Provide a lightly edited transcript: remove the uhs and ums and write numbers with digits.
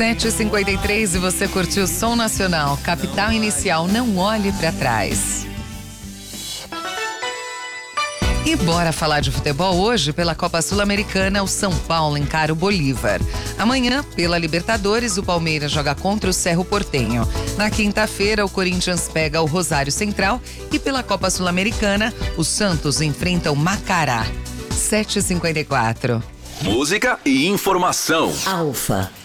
7h53 e você curtiu o Som Nacional. Capital Inicial, não olhe pra trás. E bora falar de futebol hoje. Pela Copa Sul-Americana, o São Paulo encara o Bolívar. Amanhã, pela Libertadores, o Palmeiras joga contra o Cerro Porteño. Na quinta-feira, o Corinthians pega o Rosário Central. E pela Copa Sul-Americana, o Santos enfrenta o Macará. 7h54. Música e informação. Alfa.